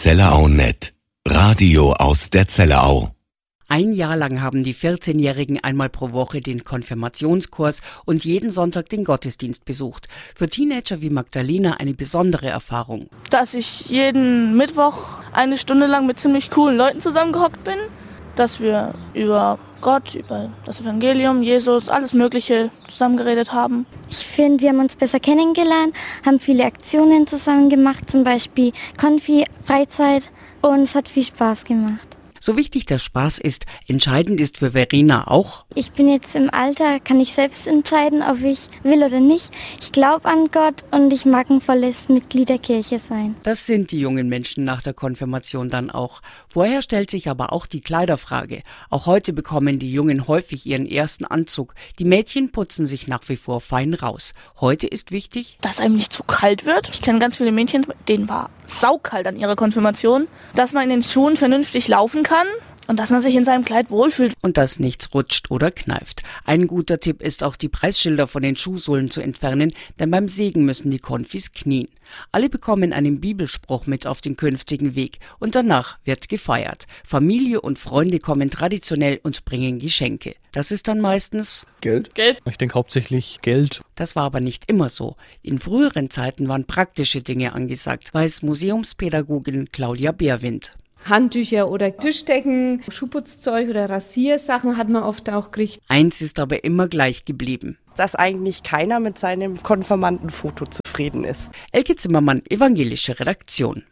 ZellerauNet. Radio aus der Zellerau. Ein Jahr lang haben die 14-Jährigen einmal pro Woche den Konfirmationskurs und jeden Sonntag den Gottesdienst besucht. Für Teenager wie Magdalena eine besondere Erfahrung. Dass ich jeden Mittwoch eine Stunde lang mit ziemlich coolen Leuten zusammengehockt bin, dass wir über Gott, über das Evangelium, Jesus, alles Mögliche zusammengeredet haben. Ich finde, wir haben uns besser kennengelernt, haben viele Aktionen zusammen gemacht, zum Beispiel Konfi, Freizeit, und es hat viel Spaß gemacht. So wichtig der Spaß ist, entscheidend ist für Verena auch: Ich bin jetzt im Alter, kann ich selbst entscheiden, ob ich will oder nicht. Ich glaube an Gott und ich mag ein volles Mitglied der Kirche sein. Das sind die jungen Menschen nach der Konfirmation dann auch. Vorher stellt sich aber auch die Kleiderfrage. Auch heute bekommen die Jungen häufig ihren ersten Anzug. Die Mädchen putzen sich nach wie vor fein raus. Heute ist wichtig, dass einem nicht zu kalt wird. Ich kenne ganz viele Mädchen, denen war saukalt an ihrer Konfirmation. Dass man in den Schuhen vernünftig laufen kann und dass man sich in seinem Kleid wohlfühlt. Und dass nichts rutscht oder kneift. Ein guter Tipp ist auch, die Preisschilder von den Schuhsohlen zu entfernen, denn beim Segen müssen die Konfis knien. Alle bekommen einen Bibelspruch mit auf den künftigen Weg und danach wird gefeiert. Familie und Freunde kommen traditionell und bringen Geschenke. Das ist dann meistens Geld. Ich denke hauptsächlich Geld. Das war aber nicht immer so. In früheren Zeiten waren praktische Dinge angesagt, weiß Museumspädagogin Claudia Beerwind. Handtücher oder Tischdecken, Schuhputzzeug oder Rasiersachen hat man oft auch gekriegt. Eins ist aber immer gleich geblieben: dass eigentlich keiner mit seinem Konfirmandenfoto zufrieden ist. Elke Zimmermann, evangelische Redaktion.